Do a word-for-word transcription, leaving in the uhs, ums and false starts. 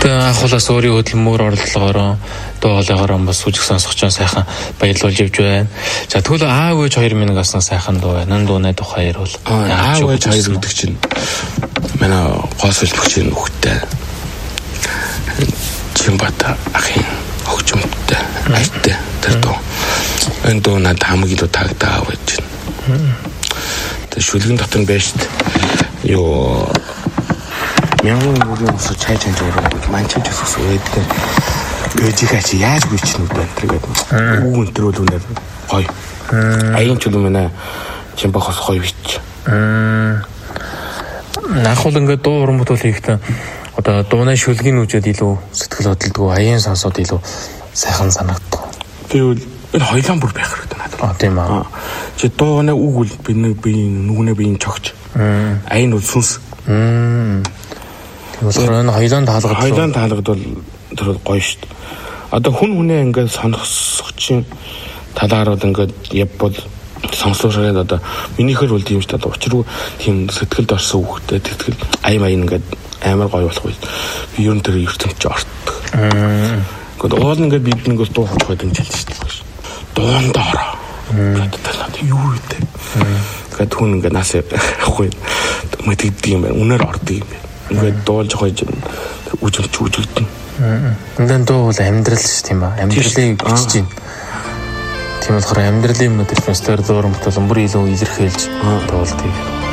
Тэгээ анхуулаас өөрийн хөдөлмөр орлогоороо дуу хоолойгоор бас үжиг сонсох ч сайхан баярлуулж явж байна. За тэгвэл аав ээж хоёр минь гасан сайхан дуу байна. Нан дууны тухай ярил. Аав ээж хоёр гэдэг чинь манай гоос хэлбэгчийн хүүхдтэй. Чимбата ахын хөгжмөнтэй айтай тэр дуу. Энэ дуу надад хамгийн илүү таагдаа авч байна. Тэр шүлгэн дотор нь байж юу мянган мөрийн ус чай чанж өөрөө манчиж ус өөдгөө өөжихаа чи яаж гүйчнүүд байна тэгээд үг өнтер бол үнээр гоё аян ч юм байна чимбахос гоё бич нахул ингээд дуу уран бүтээл хийхдээ одоо дууны шүлгийн үжид илүү сэтгэл хөдлөдгөө аян сонсоод илүү сайхан санагддаг. Тэгвэл энэ хоёлаа бүр байх хэрэгтэй надад. А тийм аа. Чи дууны үг үл би би нүгнээ би чогч. Аян бол сүнс. Тэгэхээр энэ хоёлаа таалгад хоёлаа таалгад бол тэр гоё шүү дээ. Одоо хүн хүнээ ингээд сонсогчийн талаар бол ингээд явбал сонслоороо одоо минийхэр бол тийм шүү дээ. Учир тийм сэтгэлд орсон үгтэй тэтгэл аян аян ингээд амар гоё болох үед би ер нь тэр ертөнцөд ч ортдог. Гэхдээ уул ингээд бид нэг бол дуу хоолой гэдэг хэлж шүү дээ. Дуунд ороо. Тэгээд надад юу вэ? Тэгээд хүн ингээд нас явахгүй мэддэг юм байна. Үнээр ордог юм байна. Ингээд дуулж хойж үжигч үжигдэн. Эндэн дуу бол амьдрал шүү тийм ба. Амьдралыг бичиж байна. Тийм болохоор амьдралын юмнууд их стер дуур мөтөл бүр илүү илэрхийлж дуулдаг.